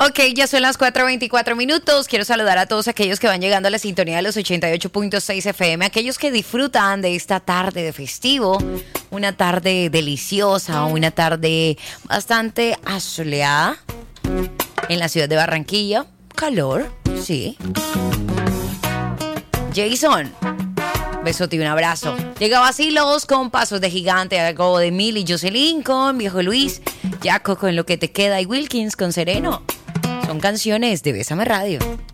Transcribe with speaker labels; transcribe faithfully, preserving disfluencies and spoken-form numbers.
Speaker 1: Ok, ya son las cuatro veinticuatro minutos. Quiero saludar a todos aquellos que van llegando a la sintonía de los ochenta y ocho punto seis F M, aquellos que disfrutan de esta tarde de festivo, una tarde deliciosa, una tarde bastante asoleada en la ciudad de Barranquilla. Calor, sí. Jason, besote y un abrazo. Llega Vacilos con Pasos de Gigante, algo de Mil y Jocelyn con Viejo Luis, Jaco con Lo que te queda y Wilkins con Sereno. Son canciones de Bésame Radio.